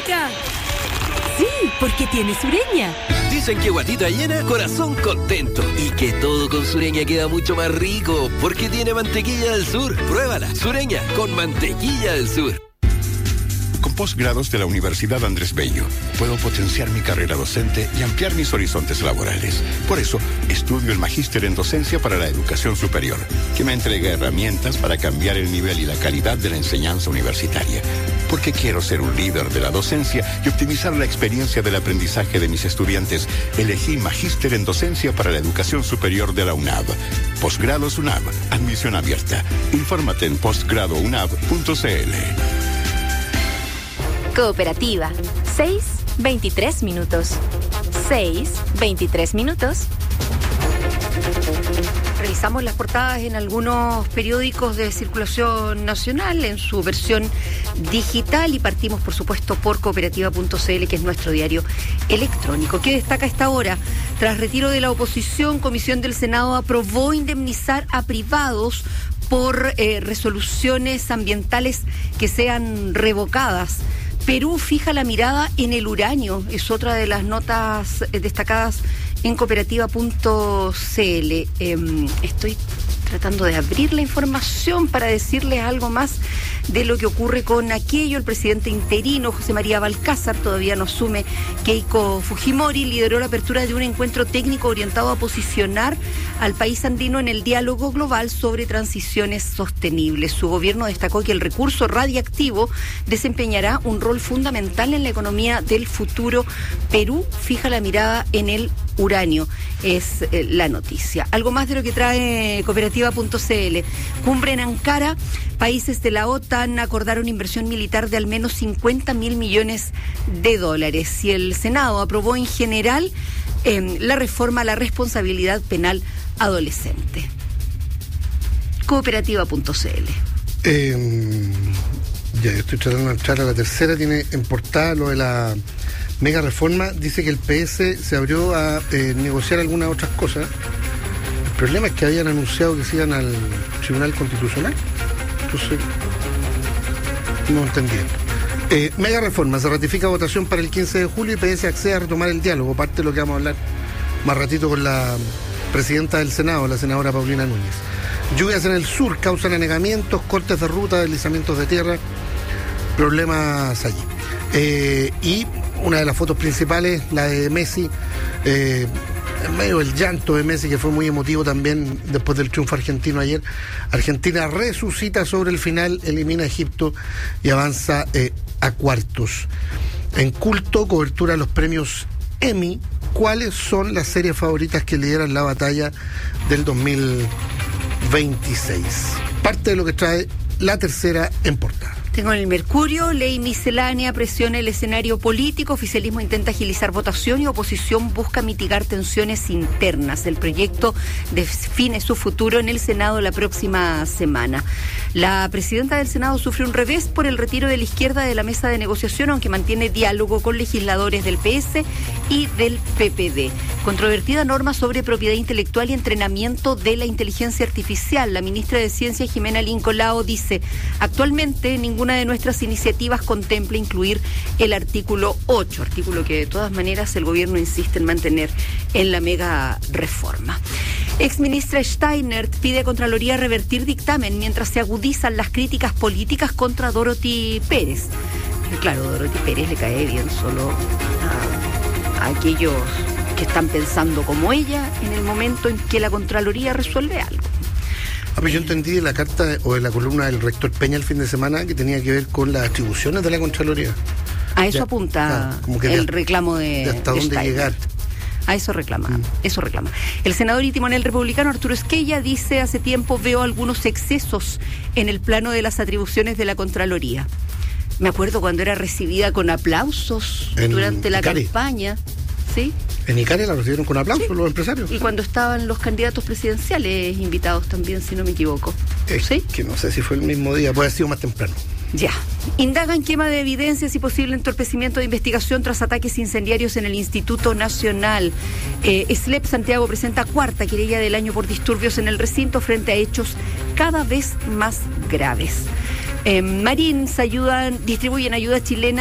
rica. Sí, porque tiene Sureña. Dicen que guatita llena, corazón contento. Y que todo con Sureña queda mucho más rico, porque tiene mantequilla del sur. Pruébala, Sureña, con mantequilla del sur. Con posgrados de la Universidad Andrés Bello, puedo potenciar mi carrera docente y ampliar mis horizontes laborales. Por eso, estudio el Magíster en Docencia para la Educación Superior, que me entrega herramientas para cambiar el nivel y la calidad de la enseñanza universitaria. Porque quiero ser un líder de la docencia y optimizar la experiencia del aprendizaje de mis estudiantes, elegí Magíster en Docencia para la Educación Superior de la UNAV. Posgrados UNAV, admisión abierta. Infórmate en postgradounab.cl. Cooperativa. 6:23 minutos. 6:23 minutos. Revisamos las portadas en algunos periódicos de circulación nacional en su versión digital y partimos, por supuesto, por cooperativa.cl, que es nuestro diario electrónico. ¿Qué destaca esta hora? Tras retiro de la oposición, Comisión del Senado aprobó indemnizar a privados por resoluciones ambientales que sean revocadas. Perú fija la mirada en el uranio, es otra de las notas destacadas en cooperativa.cl. Estoy tratando de abrir la información para decirles algo más de lo que ocurre con aquello. El presidente interino, José María Balcázar, todavía no asume. Keiko Fujimori lideró la apertura de un encuentro técnico orientado a posicionar al país andino en el diálogo global sobre transiciones sostenibles. Su gobierno destacó que el recurso radiactivo desempeñará un rol fundamental en la economía del futuro. Perú fija la mirada en el uranio, es la noticia. Algo más de lo que trae cooperativa.cl. Cumbre en Ankara. Países de la OTAN acordaron inversión militar de al menos 50.000 millones de dólares. Y el Senado aprobó en general la reforma a la responsabilidad penal adolescente. Cooperativa.cl. Ya, yo estoy tratando de entrar a la tercera. Tiene en portada lo de la mega reforma. Dice que el PS se abrió a negociar algunas otras cosas. El problema es que habían anunciado que se iban al Tribunal Constitucional. Entonces, no entendí. Mega reforma, se ratifica votación para el 15 de julio y PS accede a retomar el diálogo, parte de lo que vamos a hablar más ratito con la presidenta del Senado, la senadora Paulina Núñez. Lluvias en el sur causan anegamientos, cortes de ruta, deslizamientos de tierra, problemas allí. Y una de las fotos principales, la de Messi, en medio del llanto de Messi, que fue muy emotivo también después del triunfo argentino ayer. Argentina resucita sobre el final, elimina a Egipto y avanza a cuartos. En culto, cobertura de los premios Emmy. ¿Cuáles son las series favoritas que lideran la batalla del 2026? Parte de lo que trae la tercera en portada. Tengo en el Mercurio, ley miscelánea, presiona el escenario político, oficialismo intenta agilizar votación y oposición busca mitigar tensiones internas. El proyecto define su futuro en el Senado la próxima semana. La presidenta del Senado sufre un revés por el retiro de la izquierda de la mesa de negociación, aunque mantiene diálogo con legisladores del PS y del PPD. Controvertida norma sobre propiedad intelectual y entrenamiento de la inteligencia artificial. La ministra de Ciencia, Jimena Lincolao, dice: actualmente ninguna de nuestras iniciativas contempla incluir el artículo 8, artículo que de todas maneras el gobierno insiste en mantener en la mega reforma. Exministra Steiner pide a Contraloría revertir dictamen mientras se agudizan las críticas políticas contra Dorothy Pérez. Claro, Dorothy Pérez le cae bien solo a aquellos que están pensando como ella en el momento en que la Contraloría resuelve algo. Yo entendí de la carta o de la columna del rector Peña el fin de semana que tenía que ver con las atribuciones de la Contraloría. A eso apunta el reclamo de hasta dónde Steiner. llegar. A eso reclama, eso reclama. El senador y timonel republicano Arturo Esquella dice: hace tiempo veo algunos excesos en el plano de las atribuciones de la Contraloría. Me acuerdo cuando era recibida con aplausos durante la campaña, ¿sí? En Icare la recibieron con aplausos, sí, los empresarios. Y cuando estaban los candidatos presidenciales invitados también, si no me equivoco. ¿Sí? Que no sé si fue el mismo día, puede haber sido más temprano. Ya. Indagan quema de evidencias y posible entorpecimiento de investigación tras ataques incendiarios en el Instituto Nacional. SLEP Santiago presenta cuarta querella del año por disturbios en el recinto frente a hechos cada vez más graves. Marines distribuyen ayuda chilena